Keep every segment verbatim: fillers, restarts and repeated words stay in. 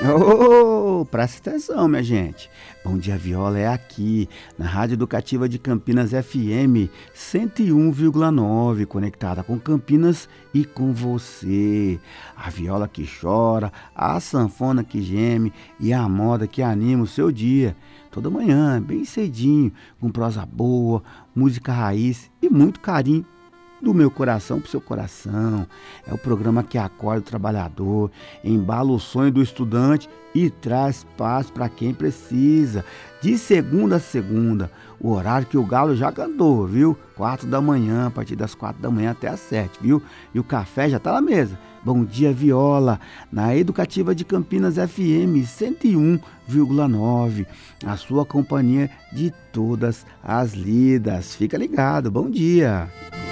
Ô, presta atenção, minha gente. Bom Dia Viola é aqui, na Rádio Educativa de Campinas F M cento e um vírgula nove, conectada com Campinas e com você. A viola que chora, a sanfona que geme e a moda que anima o seu dia. Toda manhã, bem cedinho, com prosa boa, música raiz e muito carinho. Do meu coração pro seu coração. É o programa que acolhe o trabalhador, embala o sonho do estudante e traz paz para quem precisa. De segunda a segunda, o horário que o galo já cantou, viu? Quatro da manhã, a partir das quatro da manhã até as sete, viu? E o café já tá na mesa. Bom Dia Viola, na Educativa de Campinas F M cento e um vírgula nove, a sua companhia de todas as lidas. Fica ligado, bom dia.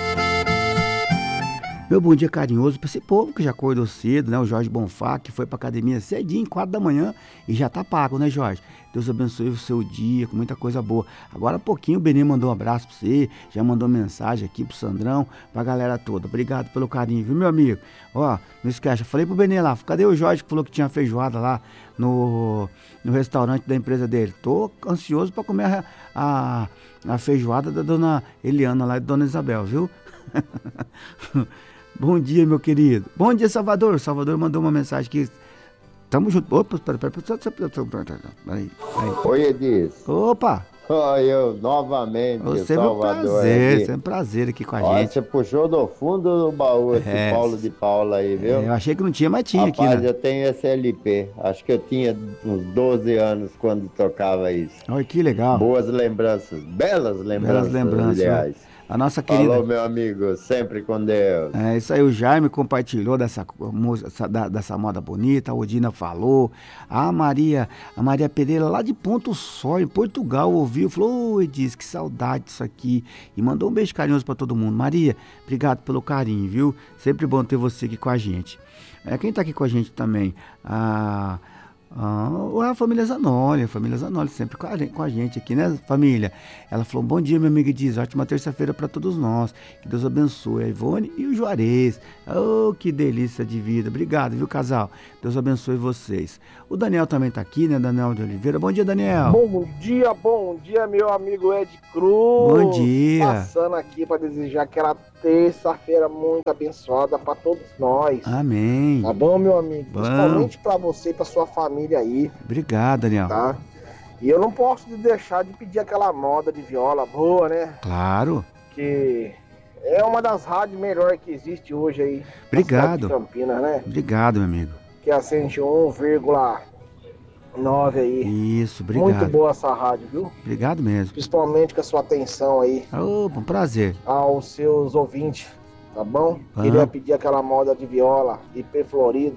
Meu bom dia carinhoso para esse povo que já acordou cedo, né? O Jorge Bonfá, que foi para academia cedinho, quatro da manhã, e já tá pago, né, Jorge? Deus abençoe o seu dia, com muita coisa boa. Agora há pouquinho o Benê mandou um abraço para você, já mandou mensagem aqui pro Sandrão, pra galera toda. Obrigado pelo carinho, viu, meu amigo? Ó, não esquece, eu falei pro Benê lá, cadê o Jorge que falou que tinha feijoada lá no, no restaurante da empresa dele? Tô ansioso para comer a, a, a feijoada da dona Eliana lá e da dona Isabel, viu? Bom dia, meu querido. Bom dia, Salvador. Salvador mandou uma mensagem aqui. Tamo junto. Opa, peraí, peraí. Peraí. Oi, Edis. Opa. Oi, eu novamente, Você Salvador. É um prazer, sempre um prazer aqui com a Ó, gente. você puxou do fundo do baú esse É, Paulo de Paula aí, viu? É, eu achei que não tinha, mas tinha Rapaz, aqui, né? eu tenho esse L P. Acho que eu tinha uns doze anos quando tocava isso. Olha que legal. Boas lembranças, belas lembranças, Belas lembranças. aliás. A nossa querida. Falou, meu amigo, sempre com Deus. É isso aí, o Jaime compartilhou dessa música, dessa moda bonita, a Odina falou, a Maria, a Maria Pereira lá de Ponto Sol, em Portugal, ouviu, falou, oi, diz que saudade disso aqui, e mandou um beijo carinhoso para todo mundo. Maria, obrigado pelo carinho, viu? Sempre bom ter você aqui com a gente. É, quem tá aqui com a gente também? A Ah, a família Zanoli, a família Zanoli sempre com a, com a gente aqui, né, família? Ela falou, bom dia, minha amiga, diz, ótima terça-feira para todos nós, que Deus abençoe a Ivone e o Juarez. Oh, que delícia de vida, obrigado, viu, casal? Deus abençoe vocês. O Daniel também tá aqui, né, Daniel de Oliveira. Bom dia, Daniel. Bom dia, bom dia, meu amigo Ed Cruz. Bom dia. Passando aqui para desejar aquela terça-feira muito abençoada para todos nós. Amém. Tá bom, meu amigo? Bom. Principalmente para você e para sua família aí. Obrigado, Daniel. Tá? E eu não posso deixar de pedir aquela moda de viola boa, né? Claro. Que é uma das rádios melhores que existe hoje aí. Obrigado. Na cidade de Campinas, né? Obrigado, meu amigo. Que é a cento e um vírgula nove aí. Isso, obrigado. Muito boa essa rádio, viu? Obrigado mesmo. Principalmente com a sua atenção aí. Opa, um prazer. Aos seus ouvintes, tá bom? Ah. Queria pedir aquela moda de viola, I P Florido.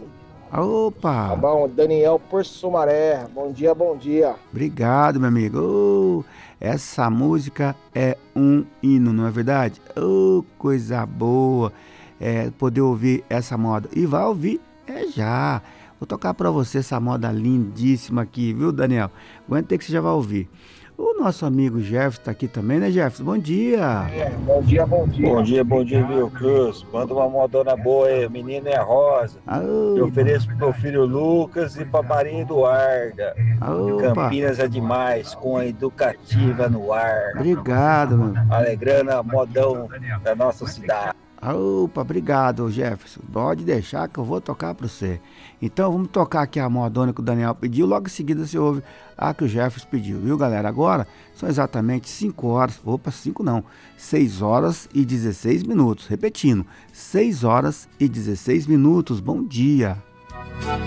Opa! Tá bom? Daniel por Sumaré. Bom dia, bom dia. Obrigado, meu amigo. Oh, essa música é um hino, não é verdade? Oh, coisa boa é poder ouvir essa moda. E vai ouvir é já. Vou tocar pra você essa moda lindíssima aqui, viu, Daniel? Aguenta que você já vai ouvir. O nosso amigo Jefferson tá aqui também, né, Jefferson? Bom dia. É, bom dia, bom dia. Bom dia, bom dia, viu, Cruz? Manda uma modona boa aí, menina é Rosa. Oh, Eu ofereço pro meu filho Lucas e pra Maria Eduarda. opa. Campinas é demais, com a educativa no ar. Obrigado, meu. Alegrando a modão da nossa cidade. Opa, obrigado, Jefferson. Pode deixar que eu vou tocar para você. Então vamos tocar aqui a modona que o Daniel pediu. Logo em seguida você ouve a que o Jefferson pediu, viu, galera? Agora são exatamente cinco horas. Opa, cinco não. seis horas e dezesseis minutos. Repetindo, seis horas e dezesseis minutos. Bom dia.